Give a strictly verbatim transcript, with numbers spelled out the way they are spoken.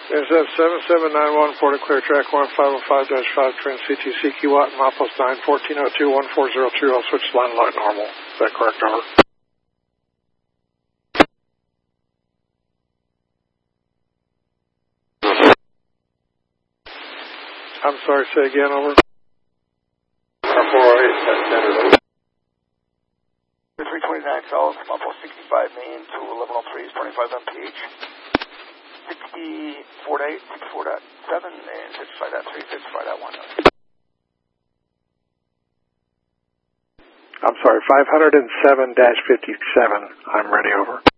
Intercept seven seven nine one, Port of Clear Track one five oh five dash five, Trans C T C Q Watt, Milepost nine, fourteen oh two, one four zero two, I'll switch line light normal. Is that correct, over? I'm sorry, say again, over. four oh eight, that's standard. three twenty-nine south, Milepost sixty-five main to eleven oh three is twenty-five M P H. sixty-four point eight, sixty-four point seven, and fifty-five point three, fifty-five point one. I'm sorry, five oh seven dash fifty-seven. I'm ready, over.